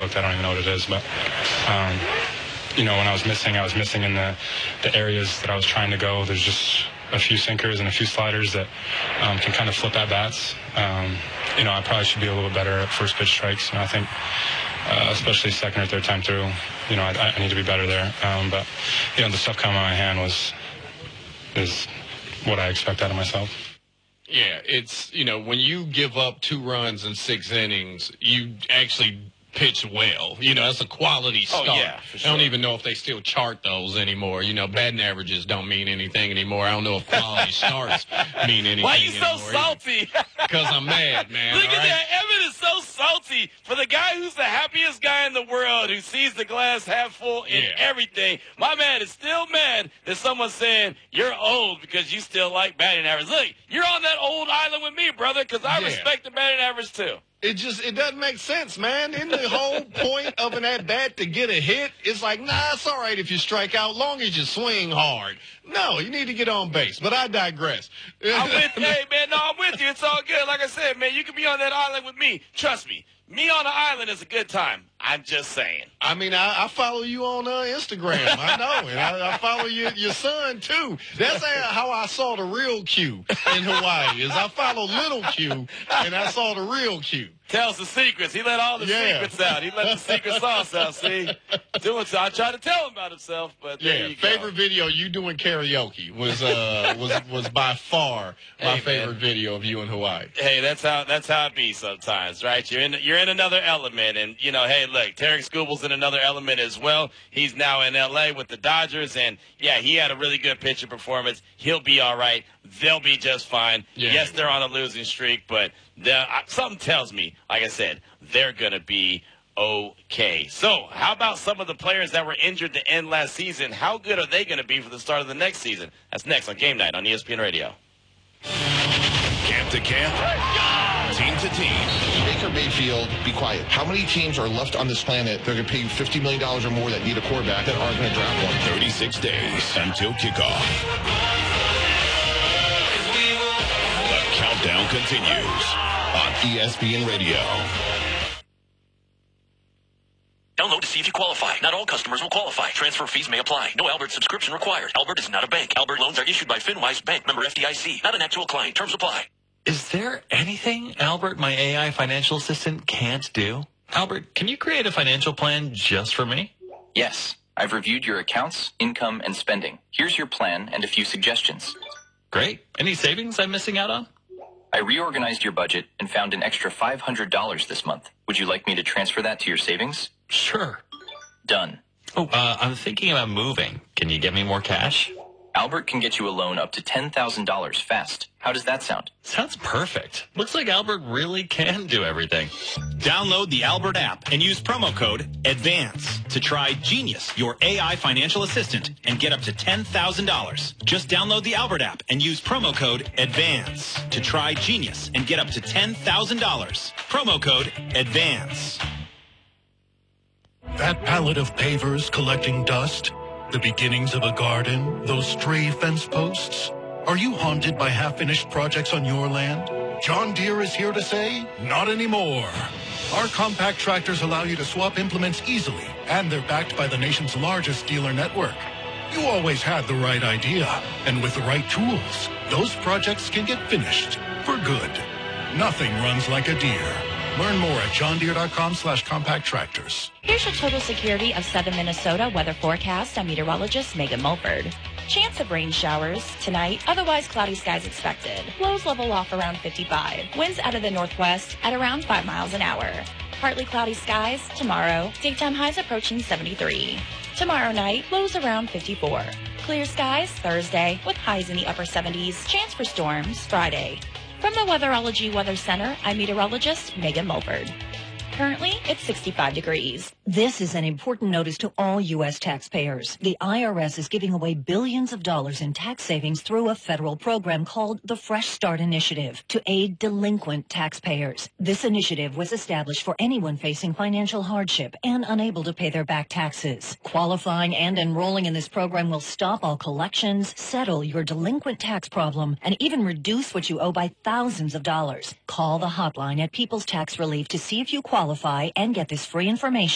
booked, I don't even know what it is. But, you know, when I was missing in the areas that I was trying to go. There's just a few sinkers and a few sliders that can kind of flip at bats. You know, I probably should be a little bit better at first pitch strikes. And I think, especially second or third time through, you know, I need to be better there. But, you know, the stuff coming out of my hand is what I expect out of myself. Yeah, it's, you know, when you give up 2 runs in 6 innings, you actually pitch well. You know, that's a quality start. Oh, yeah, for sure. I don't even know if they still chart those anymore. You know, batting averages don't mean anything anymore. I don't know if quality starts mean anything Why are you so anymore salty? Because I'm mad, man. Look at all right? that. Evan is so salty for the guy who's the happiest guy in the world, who sees the glass half full in everything. My man is still mad that someone's saying you're old because you still like batting average. Look, you're on that old island with me, brother, because I respect the batting average too. It doesn't make sense, man. In the whole point of an at-bat to get a hit, it's like, nah, it's all right if you strike out, long as you swing hard. No, you need to get on base. But I digress. I'm with you. Hey, man, no, I'm with you. It's all good. Like I said, man, you can be on that island with me. Trust me. Me on the island is a good time. I'm just saying. I mean, I follow you on Instagram. I know. And I follow your son, too. That's how I saw the real Q in Hawaii, is I follow little Q, and I saw the real Q. Tells the secrets. He let all the secrets out. He let the secret sauce out, see? Doing so. I tried to tell him about himself, but there you go. Favorite video you doing karaoke was by far my favorite video of you in Hawaii. Hey, that's how it be sometimes, right? You're in another element, and you know, hey, look, Tarek Scooble's in another element as well. He's now in L.A. with the Dodgers, and yeah, he had a really good pitching performance. He'll be all right. They'll be just fine. Yeah. Yes, they're on a losing streak, but something tells me, like I said, they're going to be okay. So how about some of the players that were injured to end last season? How good are they going to be for the start of the next season? That's next on Game Night on ESPN Radio. Camp to camp, team to team. Baker Mayfield, be quiet. How many teams are left on this planet that are going to pay you $50 million or more that need a quarterback that aren't going to draft one? 36 days until kickoff. The countdown continues on ESPN Radio. Download to see if you qualify. Not all customers will qualify. Transfer fees may apply. No Albert subscription required. Albert is not a bank. Albert loans are issued by FinWise Bank, member FDIC. Not an actual client. Terms apply. Is there anything Albert, my AI financial assistant, can't do? Albert, can you create a financial plan just for me? Yes. I've reviewed your accounts, income, and spending. Here's your plan and a few suggestions. Great. Any savings I'm missing out on? I reorganized your budget and found an extra $500 this month. Would you like me to transfer that to your savings? Sure. Done. Oh, I'm thinking about moving. Can you get me more cash? Albert can get you a loan up to $10,000 fast. How does that sound? Sounds perfect. Looks like Albert really can do everything. Download the Albert app and use promo code ADVANCE to try Genius, your AI financial assistant, and get up to $10,000. Just download the Albert app and use promo code ADVANCE to try Genius and get up to $10,000. Promo code ADVANCE. That pallet of pavers collecting dust, the beginnings of a garden, those stray fence posts. Are you haunted by half-finished projects on your land? John Deere is here to say, not anymore. Our compact tractors allow you to swap implements easily, and they're backed by the nation's largest dealer network. You always had the right idea, and with the right tools, those projects can get finished for good. Nothing runs like a Deere. Learn more at johndeere.com/compact tractors. Here's your total security of Southern Minnesota weather forecast. I'm meteorologist Megan Mulford. Chance of rain showers tonight, otherwise cloudy skies expected. Lows level off around 55. Winds out of the northwest at around 5 miles an hour. Partly cloudy skies tomorrow. Daytime highs approaching 73. Tomorrow night, lows around 54. Clear skies Thursday with highs in the upper 70s. Chance for storms Friday. From the Weatherology Weather Center, I'm meteorologist Megan Mulford. Currently, it's 65 degrees. This is an important notice to all U.S. taxpayers. The IRS is giving away billions of dollars in tax savings through a federal program called the Fresh Start Initiative to aid delinquent taxpayers. This initiative was established for anyone facing financial hardship and unable to pay their back taxes. Qualifying and enrolling in this program will stop all collections, settle your delinquent tax problem, and even reduce what you owe by thousands of dollars. Call the hotline at People's Tax Relief to see if you qualify and get this free information.